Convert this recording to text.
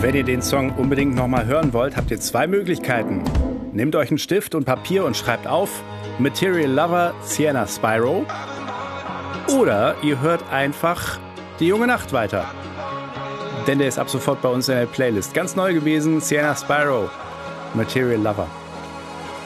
Wenn ihr den Song unbedingt nochmal hören wollt, habt ihr zwei Möglichkeiten. Nehmt euch einen Stift und Papier und schreibt auf Material Lover, Sienna Spyro. Oder ihr hört einfach Die junge Nacht weiter. Denn der ist ab sofort bei uns in der Playlist. Ganz neu gewesen, Sienna Spyro, Material Lover.